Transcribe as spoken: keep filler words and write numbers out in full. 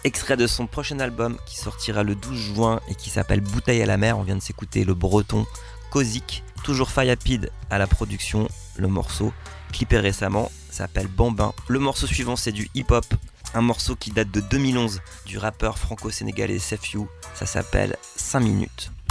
Extrait de son prochain album qui sortira le douze juin et qui s'appelle Bouteille à la mer. On vient de s'écouter le breton Kozik, toujours Fayapid à la production. Le morceau clippé récemment s'appelle Bambin. Le morceau suivant c'est du hip-hop, un morceau qui date de deux mille onze du rappeur franco-sénégalais Sefyou. Ça s'appelle cinq minutes.